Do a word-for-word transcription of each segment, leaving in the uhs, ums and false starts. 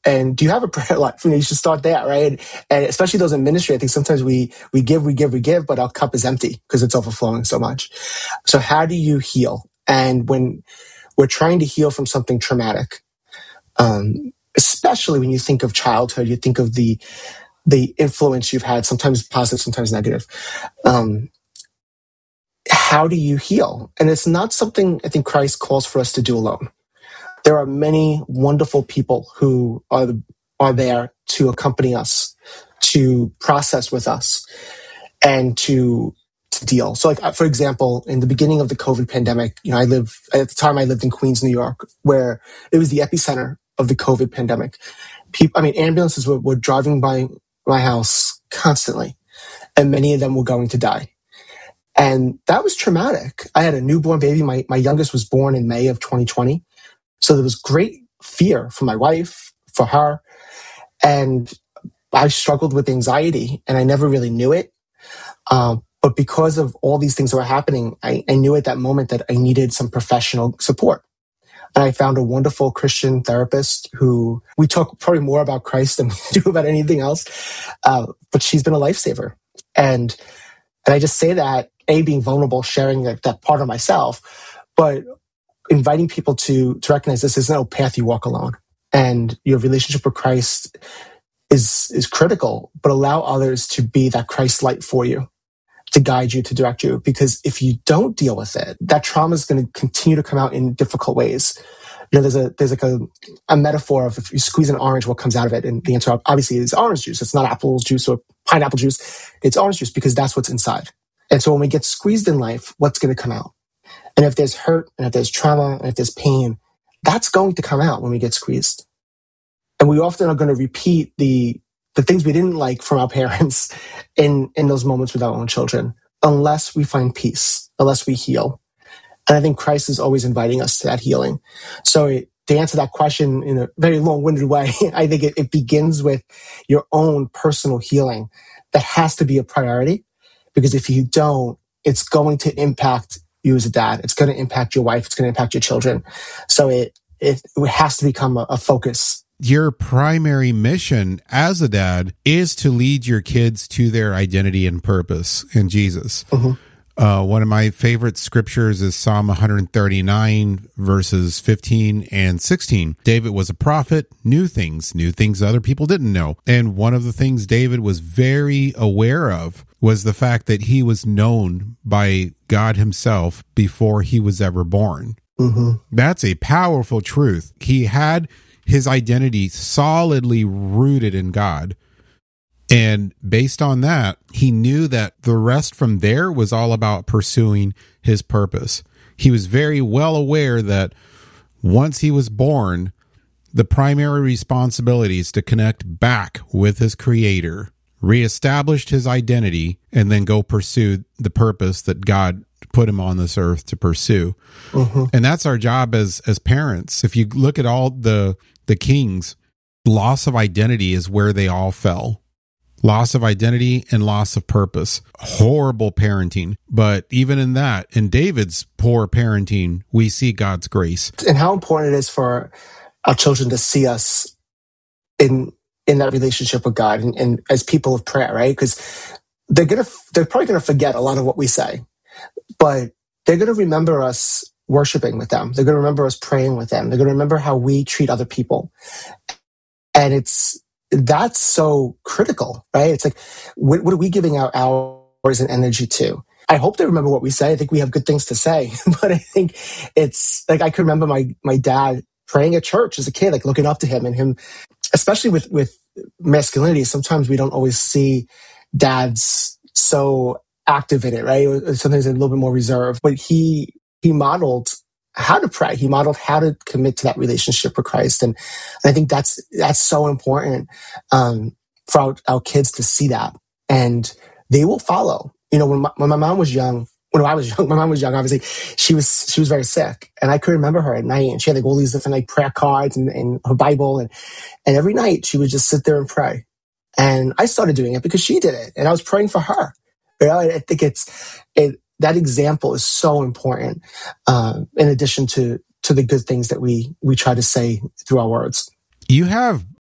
And do you have a prayer life? You know, you should start there, right? And especially those in ministry, I think sometimes we we give, we give, we give, but our cup is empty because it's overflowing so much. So how do you heal? And when we're trying to heal from something traumatic, um, especially when you think of childhood, you think of the the influence you've had, sometimes positive, sometimes negative. Um, how do you heal? And it's not something I think Christ calls for us to do alone. There are many wonderful people who are the, are there to accompany us, to process with us, and to to deal. So, like for example, in the beginning of the COVID pandemic, you know, I live at the time I lived in Queens, New York, where it was the epicenter of the COVID pandemic. People, I mean, ambulances were, were driving by my house constantly, and many of them were going to die. And that was traumatic. I had a newborn baby. My my youngest was born in May of twenty twenty. So there was great fear for my wife, for her. And I struggled with anxiety, and I never really knew it. Um, but because of all these things that were happening, I, I knew at that moment that I needed some professional support. And I found a wonderful Christian therapist who we talk probably more about Christ than we do about anything else. Uh, but she's been a lifesaver. And, and I just say that, A, being vulnerable, sharing that, that part of myself, but inviting people to, to recognize this is no path you walk alone. And your relationship with Christ is, is critical, but allow others to be that Christ light for you, to guide you, to direct you. Because if you don't deal with it, that trauma is going to continue to come out in difficult ways. You know, there's a, there's like a, a metaphor of if you squeeze an orange, what comes out of it? And the answer obviously is orange juice. It's not apple juice or pineapple juice. It's orange juice because that's what's inside. And so when we get squeezed in life, what's going to come out? And if there's hurt, and if there's trauma, and if there's pain, that's going to come out when we get squeezed. And we often are going to repeat the the things we didn't like from our parents in, in those moments with our own children, unless we find peace, unless we heal. And I think Christ is always inviting us to that healing. So it, to answer that question in a very long-winded way, I think it, it begins with your own personal healing. That has to be a priority, because if you don't, it's going to impact you as a dad. It's going to impact your wife. It's going to impact your children. So it it, it has to become a, a focus. Your primary mission as a dad is to lead your kids to their identity and purpose in Jesus. Mm-hmm. Uh, one of my favorite scriptures is Psalm one thirty-nine, verses fifteen and sixteen. David was a prophet, knew things, knew things other people didn't know. And one of the things David was very aware of was the fact that he was known by God himself before he was ever born. Mm-hmm. That's a powerful truth. He had his identity solidly rooted in God. And based on that, he knew that the rest from there was all about pursuing his purpose. He was very well aware that once he was born, the primary responsibility is to connect back with his creator, reestablished his identity, and then go pursue the purpose that God put him on this earth to pursue. Mm-hmm. And that's our job as as parents. If you look at all the the kings, loss of identity is where they all fell. Loss of identity and loss of purpose. Horrible parenting. But even in that, in David's poor parenting, we see God's grace. And how important it is for our children to see us in in that relationship with God and, and as people of prayer, right? Because they're gonna they're probably gonna forget a lot of what we say, but they're gonna remember us worshiping with them. They're gonna remember us praying with them. They're gonna remember how we treat other people, and it's that's so critical, right? It's like, what, what are we giving our hours and energy to? I hope they remember what we say. I think we have good things to say, but I think it's like I can remember my my dad praying at church as a kid, like looking up to him and him. Especially with, with masculinity, sometimes we don't always see dads so active in it, right? Sometimes a little bit more reserved. But he he modeled how to pray. He modeled how to commit to that relationship with Christ. And, and I think that's that's so important um, for our, our kids to see that. And they will follow. You know, when my, when my mom was young, when I was young, my mom was young, obviously, she was she was very sick. And I could remember her at night, and she had like all these different like prayer cards and, and her Bible. And, and every night she would just sit there and pray. And I started doing it because she did it. And I was praying for her. You know, I think it's it, that example is so important, uh, in addition to to the good things that we we try to say through our words. You have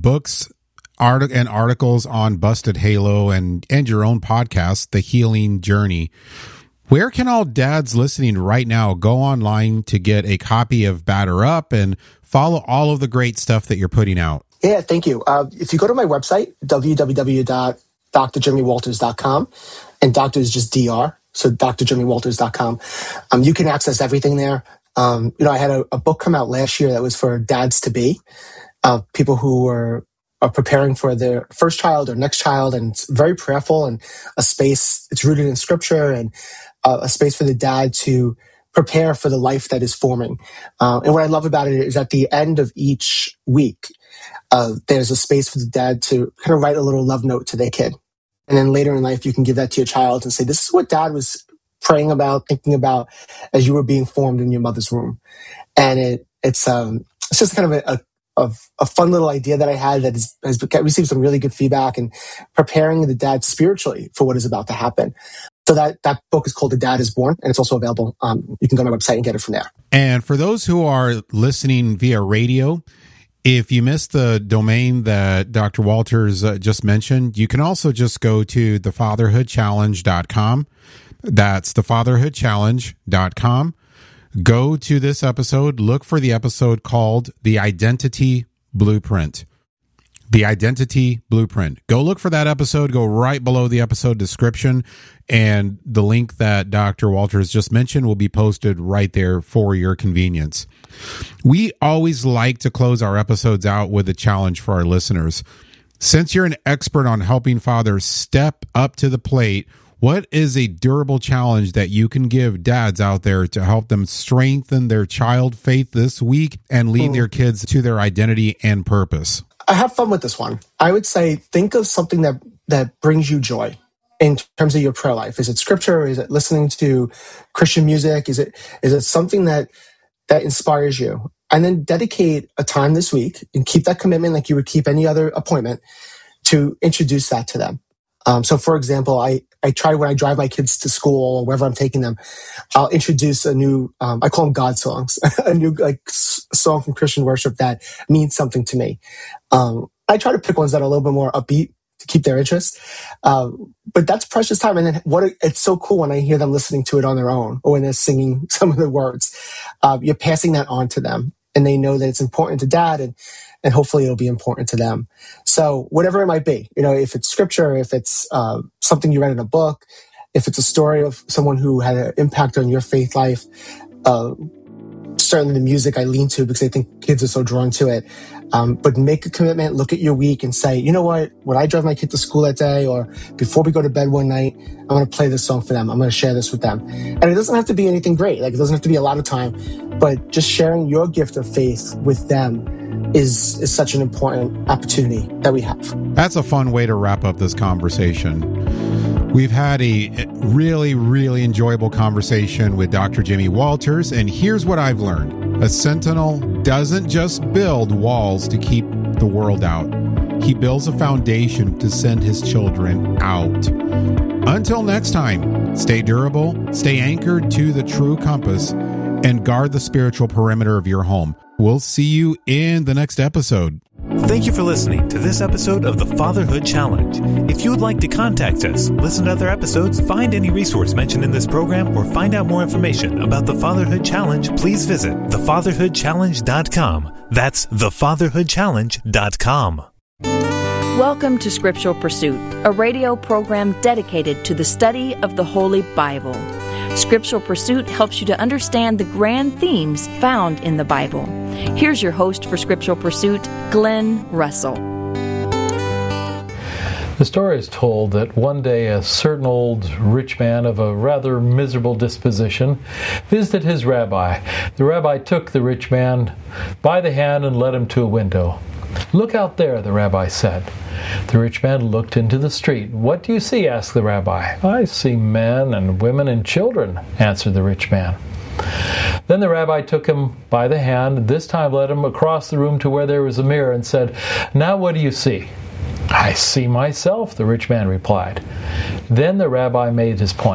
books art- and articles on Busted Halo and, and your own podcast, The Healing Journey. Where can all dads listening right now go online to get a copy of Batter Up and follow all of the great stuff that you're putting out? Yeah, thank you. Uh, if you go to my website, w w w dot d r jeremy walters dot com, and doctor is just D R, so d r jeremy walters dot com, um, you can access everything there. Um, you know, I had a, a book come out last year that was for dads-to-be, uh, people who were are preparing for their first child or next child, and it's very prayerful and a space, it's rooted in scripture, and uh, a space for the dad to prepare for the life that is forming. Uh, and what I love about it is at the end of each week, uh, there's a space for the dad to kind of write a little love note to their kid. And then later in life, you can give that to your child and say, this is what dad was praying about, thinking about as you were being formed in your mother's womb. And it it's um it's just kind of a, a of a fun little idea that I had that is, has received some really good feedback, and preparing the dad spiritually for what is about to happen. So that, that book is called The Dad is Born, and it's also available. Um, you can go to my website and get it from there. And for those who are listening via radio, if you missed the domain that Doctor Walters uh, just mentioned, you can also just go to the fatherhood challenge dot com. That's the fatherhood challenge dot com. Go to this episode, look for the episode called The Identity Blueprint. The Identity Blueprint. Go look for that episode. Go right below the episode description, and the link that Doctor Walters just mentioned will be posted right there for your convenience. We always like to close our episodes out with a challenge for our listeners. Since you're an expert on helping fathers step up to the plate, what is a durable challenge that you can give dads out there to help them strengthen their child faith this week and lead mm. their kids to their identity and purpose? I have fun with this one. I would say think of something that, that brings you joy in terms of your prayer life. Is it scripture? Is it listening to Christian music? Is it is it something that that inspires you? And then dedicate a time this week and keep that commitment like you would keep any other appointment to introduce that to them. Um, so, for example, I, I try when I drive my kids to school or wherever I'm taking them, I'll introduce a new, um, I call them God songs, a new like s- song from Christian worship that means something to me. Um, I try to pick ones that are a little bit more upbeat to keep their interest. Um, but that's precious time. And then what it's so cool when I hear them listening to it on their own or when they're singing some of the words. Uh, you're passing that on to them, and they know that it's important to dad, and and hopefully it'll be important to them. So whatever it might be, you know, if it's scripture, if it's uh, something you read in a book, if it's a story of someone who had an impact on your faith life, uh, certainly the music I lean to because I think kids are so drawn to it. Um, but make a commitment, look at your week and say, you know what, when I drive my kid to school that day or before we go to bed one night, I'm going to play this song for them. I'm going to share this with them. And it doesn't have to be anything great. Like it doesn't have to be a lot of time, but just sharing your gift of faith with them is is such an important opportunity that we have. That's a fun way to wrap up this conversation. We've had a really, really enjoyable conversation with Doctor Jimmy Walters, and here's what I've learned. A sentinel doesn't just build walls to keep the world out. He builds a foundation to send his children out. Until next time, stay durable, stay anchored to the true compass, and guard the spiritual perimeter of your home. We'll see you in the next episode. Thank you for listening to this episode of the Fatherhood Challenge. If you would like to contact us, listen to other episodes, find any resource mentioned in this program, or find out more information about the Fatherhood Challenge, please visit the fatherhood challenge dot com. That's the fatherhood challenge dot com. Welcome to Scriptural Pursuit, a radio program dedicated to the study of the Holy Bible. Scriptural Pursuit helps you to understand the grand themes found in the Bible. Here's your host for Scriptural Pursuit, Glenn Russell. The story is told that one day a certain old rich man of a rather miserable disposition visited his rabbi. The rabbi took the rich man by the hand and led him to a window. "Look out there," the rabbi said. The rich man looked into the street. "What do you see?" asked the rabbi. "I see men and women and children," answered the rich man. Then the rabbi took him by the hand, this time led him across the room to where there was a mirror and said, "Now what do you see?" "I see myself," the rich man replied. Then the rabbi made his point.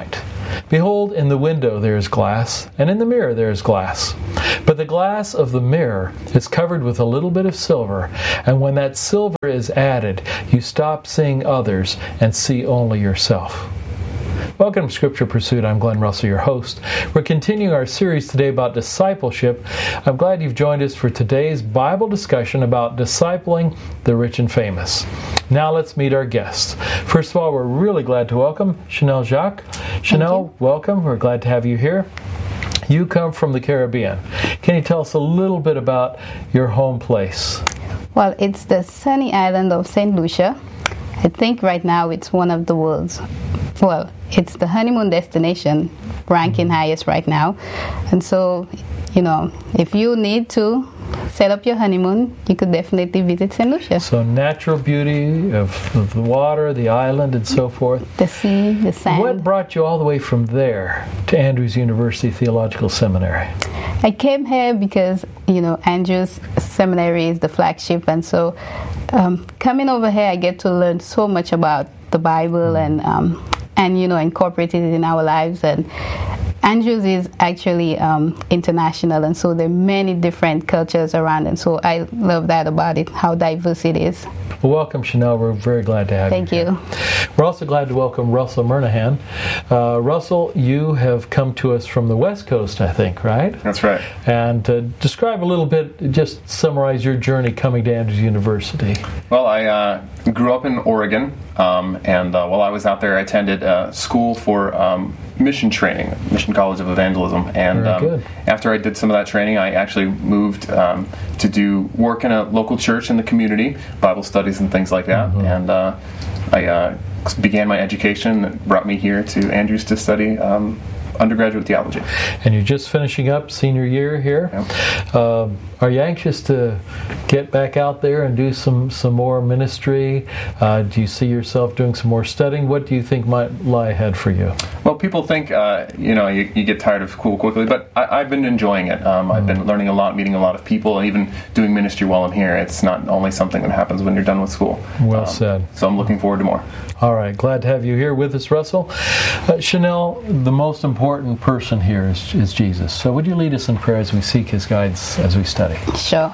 Behold, in the window there is glass, and in the mirror there is glass. But the glass of the mirror is covered with a little bit of silver, and when that silver is added, you stop seeing others and see only yourself. Welcome to Scripture Pursuit. I'm Glenn Russell, your host. We're continuing our series today about discipleship. I'm glad you've joined us for today's Bible discussion about discipling the rich and famous. Now let's meet our guests. First of all, we're really glad to welcome Chanel Jacques. Chanel, welcome. We're glad to have you here. You come from the Caribbean. Can you tell us a little bit about your home place? Well, it's the sunny island of Saint Lucia. I think right now it's one of the world's, well, it's the honeymoon destination ranking highest right now. And so, you know, if you need to set up your honeymoon, you could definitely visit Saint Lucia. So natural beauty of, of the water, the island, and so forth. The sea, the sand. What brought you all the way from there to Andrews University Theological Seminary? I came here because, you know, Andrews Seminary is the flagship, and so um, coming over here, I get to learn so much about the Bible and, um, and you know, incorporate it in our lives. And Andrews is actually um, international, and so there are many different cultures around, and so I love that about it, how diverse it is. Well, welcome, Chanel. We're very glad to have Thank you. Thank you. you. We're also glad to welcome Russell Murnahan. Uh, Russell, you have come to us from the West Coast, I think, right? That's right. And uh, describe a little bit, just summarize your journey coming to Andrews University. Well, I uh, grew up in Oregon, um, and uh, while I was out there, I attended uh, school for um, mission training, Mission College of Evangelism. And Very um, good. After I did some of that training, I actually moved um, to do work in a local church in the community, Bible studies and things like that. Mm-hmm. And uh, I uh, began my education that brought me here to Andrews to study um, undergraduate theology. And you're just finishing up senior year here. Yep. Uh, are you anxious to get back out there and do some, some more ministry? Uh, do you see yourself doing some more studying? What do you think might lie ahead for you? Well, people think, uh, you know, you, you get tired of school quickly, but I, I've been enjoying it. Um, I've been learning a lot, meeting a lot of people, and even doing ministry while I'm here. It's not only something that happens when you're done with school. Well um, said. So I'm looking forward to more. All right, glad to have you here with us, Russell. Uh, Chanel, the most important person here is, is Jesus. So would you lead us in prayer as we seek His guidance as we study? Sure.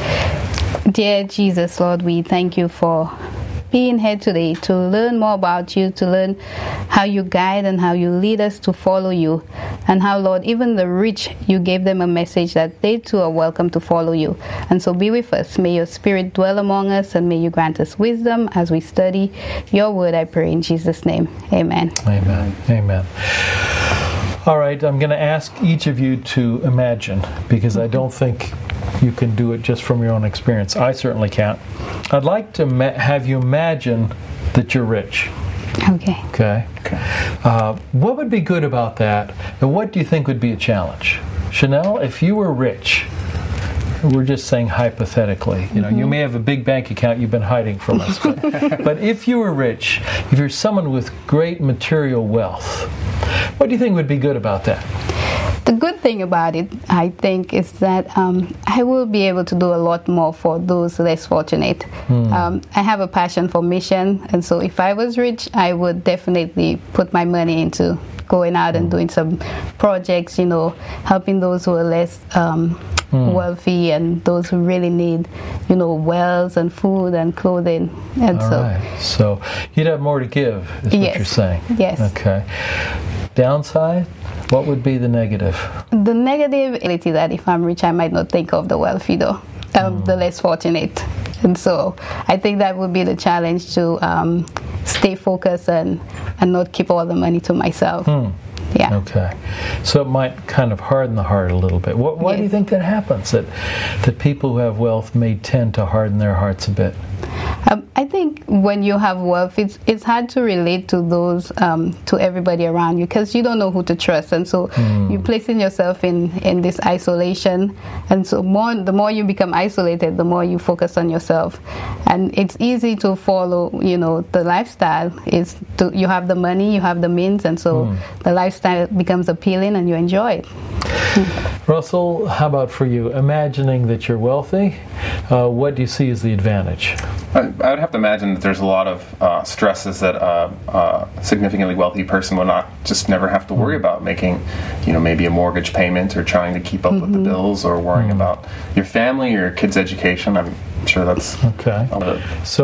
Dear Jesus, Lord, we thank you for being here today to learn more about you, to learn how you guide and how you lead us to follow you, and how, Lord, even the rich, you gave them a message that they too are welcome to follow you. And so be with us. May your Spirit dwell among us, and may you grant us wisdom as we study your word, I pray in Jesus' name. Amen. Amen. Amen. All right, I'm going to ask each of you to imagine, because I don't think you can do it just from your own experience. I certainly can't. I'd like to ma- have you imagine that you're rich. Okay. Okay. Okay. Uh, what would be good about that, and what do you think would be a challenge? Chanel, if you were rich, we're just saying hypothetically, you know, mm-hmm. you may have a big bank account you've been hiding from us, but, but if you were rich, if you're someone with great material wealth, what do you think would be good about that? The good thing about it, I think, is that um, I will be able to do a lot more for those less fortunate. Mm. Um, I have a passion for mission, and so if I was rich, I would definitely put my money into going out and doing some projects, you know, helping those who are less um, mm. wealthy and those who really need, you know, wells and food and clothing. And All so, right. So you'd have more to give, is yes. what you're saying. Yes. Okay. Downside? What would be the negative? The negative is that if I'm rich, I might not think of the wealthy, though, um, mm. the less fortunate. And so I think that would be the challenge, to um, stay focused and, and not keep all the money to myself. Hmm. Yeah. Okay. So it might kind of harden the heart a little bit. What, why yes. do you think that happens? That that people who have wealth may tend to harden their hearts a bit? Um, I think when you have wealth, it's it's hard to relate to those um, to everybody around you, because you don't know who to trust, and so mm. you're placing yourself in, in this isolation, and so more the more you become isolated, the more you focus on yourself, and it's easy to follow, you know, the lifestyle. Is to you have the money, you have the means, and so mm. the lifestyle becomes appealing, and you enjoy it. Mm. Russell, how about for you? Imagining that you're wealthy, uh, what do you see as the advantage? I, I would have to imagine that there's a lot of uh, stresses that a uh, uh, significantly wealthy person would not just never have to worry about making, you know, maybe a mortgage payment or trying to keep up mm-hmm. with the bills or worrying mm-hmm. about your family or your kids' education. I'm sure that's okay. Uh, so